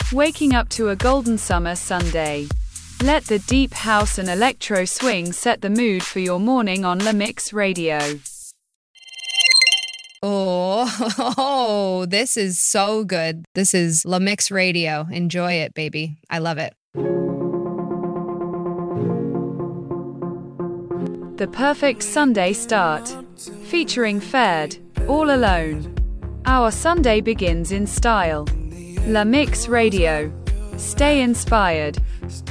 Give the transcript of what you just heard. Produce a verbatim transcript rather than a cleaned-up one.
Waking up to a golden summer Sunday. Let the deep house and electro swing set the mood for your morning on La Mix Radio. Oh, this is so good. This is La Mix Radio. Enjoy it, baby. I love it. The perfect Sunday start. Featuring Ferd, All Alone. Our Sunday begins in style. La Mix Radio. Stay inspired.